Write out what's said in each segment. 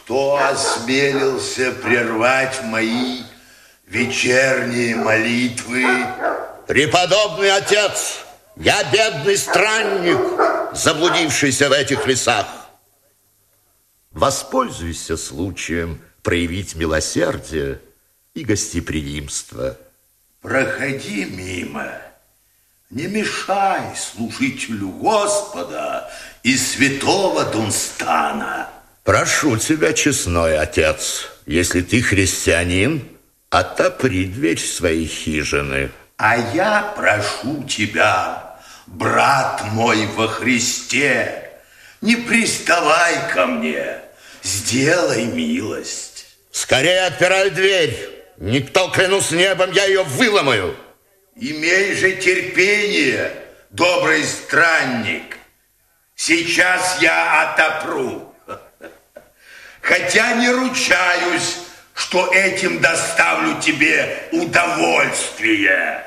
Кто осмелился прервать мои вечерние молитвы? Преподобный отец, я бедный странник, заблудившийся в этих лесах. Воспользуйся случаем проявить милосердие и гостеприимство. Проходи мимо, не мешай служителю Господа и святого Дунстана. Прошу тебя, честной отец, если ты христианин, отопри дверь своей хижины. А я прошу тебя, брат мой во Христе, не приставай ко мне, сделай милость. Скорее отпирай дверь, никто, клянусь небом, я ее выломаю. Имей же терпение, добрый странник, сейчас я отопру. Хотя не ручаюсь, что этим доставлю тебе удовольствие.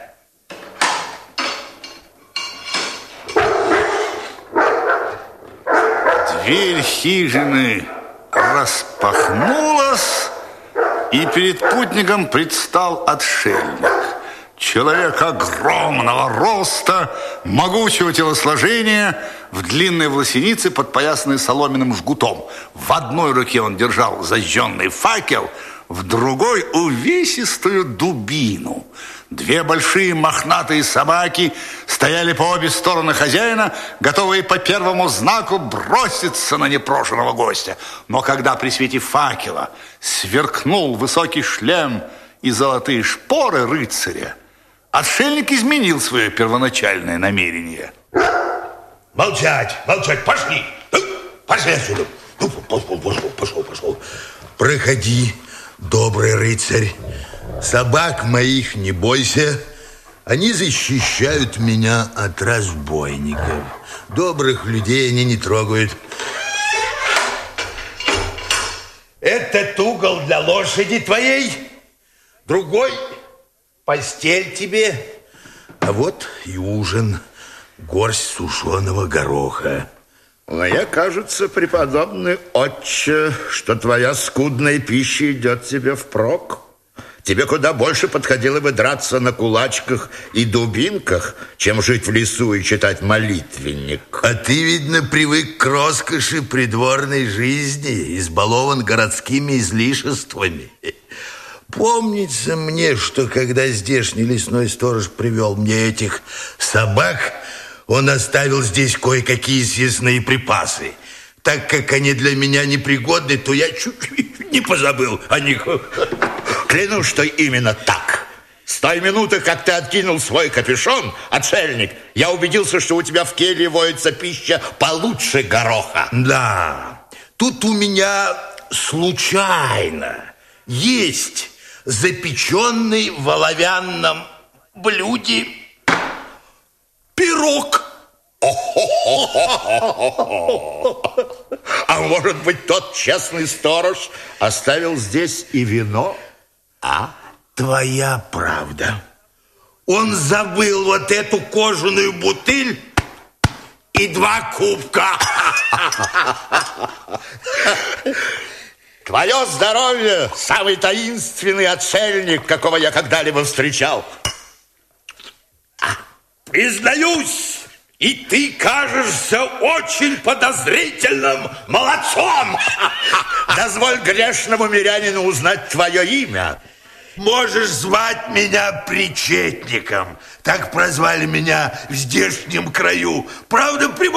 Дверь хижины распахнулась, и перед путником предстал отшельник. Человек огромного роста, могучего телосложения, в длинной власенице, подпоясанной соломенным жгутом. В одной руке он держал зажженный факел, в другой увесистую дубину. Две большие мохнатые собаки стояли по обе стороны хозяина, готовые по первому знаку броситься на непрошенного гостя. Но когда при свете факела сверкнул высокий шлем и золотые шпоры рыцаря, отшельник изменил свое первоначальное намерение. Молчать, молчать, пошли! Пошли отсюда! Пошел. Проходи, добрый рыцарь. Собак моих не бойся. Они защищают меня от разбойников. Добрых людей они не трогают. Этот угол для лошади твоей, другой постель тебе, а вот и ужин. Горсть сушеного гороха. Мне кажется, преподобный отче, что твоя скудная пища идет тебе впрок. Тебе куда больше подходило бы драться на кулачках и дубинках, чем жить в лесу и читать молитвенник. А ты, видно, привык к роскоши придворной жизни, избалован городскими излишествами. Помнится мне, что когда здешний лесной сторож привел мне этих собак, он оставил здесь кое-какие съестные припасы. Так как они для меня непригодны, то я чуть не позабыл о них. Клянусь, что именно так. С той минуты, как ты откинул свой капюшон, отшельник, я убедился, что у тебя в келье водится пища получше гороха. Да, тут у меня случайно есть запеченный в оловянном блюде пирог. А может быть, тот честный сторож оставил здесь и вино? А? Твоя правда. Он забыл вот эту кожаную бутыль и 2 кубка. Твое здоровье, самый таинственный отшельник, какого я когда-либо встречал. Признаюсь, и ты кажешься очень подозрительным молодцом. Дозволь грешному мирянину узнать твое имя. Можешь звать меня причетником. Так прозвали меня в здешнем краю. Правда,